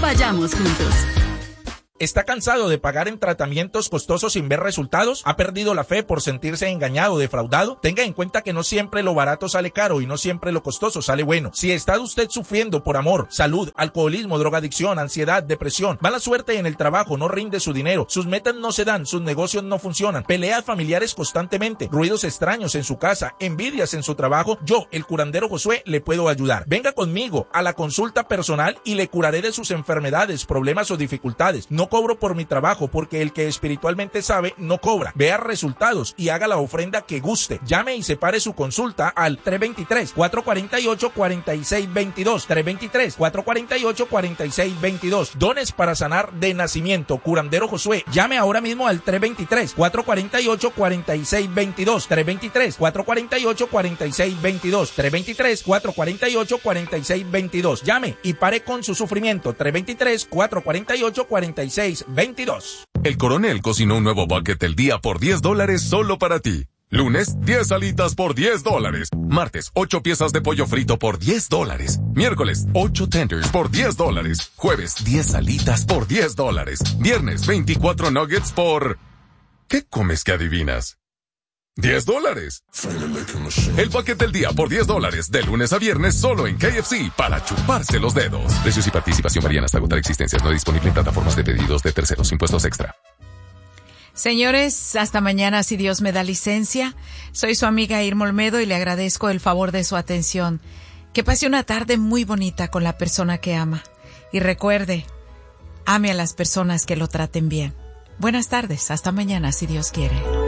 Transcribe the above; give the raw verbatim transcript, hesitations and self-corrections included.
Vayamos juntos. ¿Está cansado de pagar en tratamientos costosos sin ver resultados? ¿Ha perdido la fe por sentirse engañado o defraudado? Tenga en cuenta que no siempre lo barato sale caro y no siempre lo costoso sale bueno. Si está usted sufriendo por amor, salud, alcoholismo, drogadicción, ansiedad, depresión, mala suerte en el trabajo, no rinde su dinero, sus metas no se dan, sus negocios no funcionan, peleas familiares constantemente, ruidos extraños en su casa, envidias en su trabajo, yo, el curandero Josué, le puedo ayudar. Venga conmigo a la consulta personal y le curaré de sus enfermedades, problemas o dificultades. No cobro por mi trabajo porque el que espiritualmente sabe no cobra. Vea resultados y haga la ofrenda que guste. Llame y separe su consulta al tres dos tres, cuatro cuatro ocho, cuatro seis dos dos, tres dos tres, cuatro cuatro ocho, cuatro seis dos dos. Dones para sanar de nacimiento. Curandero Josué. Llame ahora mismo al tres dos tres, cuatro cuatro ocho, cuatro seis dos dos, tres dos tres, cuatro cuatro ocho, cuatro seis dos dos, tres dos tres, cuatro cuatro ocho, cuatro seis dos dos. Llame y pare con su sufrimiento. tres dos tres, cuatro cuatro ocho, cuatro seis veintidós. El Coronel cocinó un nuevo bucket del día por diez dólares solo para ti. Lunes, diez alitas por diez dólares. Martes, ocho piezas de pollo frito por diez dólares. Miércoles, ocho tenders por diez dólares. Jueves, diez alitas por diez dólares. Viernes, veinticuatro nuggets por... ¿Qué comes que adivinas? diez dólares. El bucket del día por diez dólares, de lunes a viernes solo en K F C, para chuparse los dedos. Precios y participación varían hasta agotar existencias. No disponible en plataformas de pedidos de terceros. Impuestos extra. Señores, hasta mañana si Dios me da licencia. Soy su amiga Irma Olmedo y le agradezco el favor de su atención. Que pase una tarde muy bonita con la persona que ama. Y recuerde, ame a las personas que lo traten bien. Buenas tardes, hasta mañana si Dios quiere.